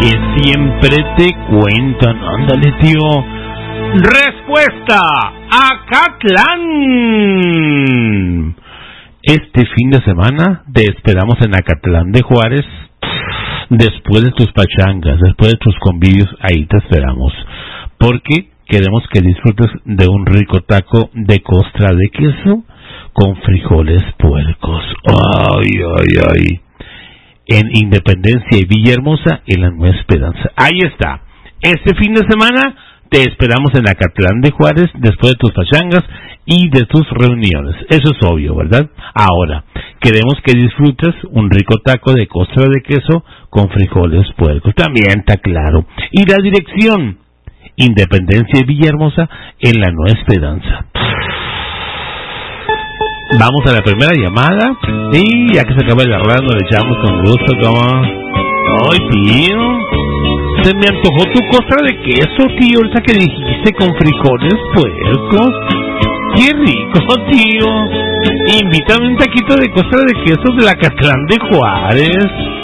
que siempre te cuentan. Ándale, tío. Respuesta: Acatlán. Este fin de semana te esperamos en Acatlán de Juárez. Después de tus pachangas, después de tus convivios, ahí te esperamos. Porque queremos que disfrutes de un rico taco de costra de queso con frijoles puercos. Ay, ay, ay. En Independencia y Villahermosa, en la Nueva Esperanza. Ahí está. Este fin de semana te esperamos en Acatlán de Juárez después de tus pachangas y de tus reuniones. Eso es obvio, ¿verdad? Ahora, queremos que disfrutes un rico taco de costra de queso con frijoles puercos. También está claro. Y la dirección: Independencia y Villahermosa, en la Nueva Esperanza. Vamos a la primera llamada. Y ya que se acaba el arreglo, le echamos con gusto. Como... ¡Ay, tío! Se me antojó tu costra de queso, tío, ahorita que dijiste, con frijoles puercos. ¡Qué rico, tío! Invítame un taquito de costra de queso de la Acatlán de Juárez.